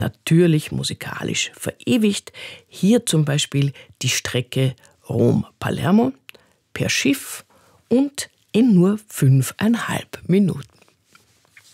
natürlich musikalisch verewigt. Hier zum Beispiel die Strecke Rom-Palermo per Schiff und in nur 5,5 Minuten.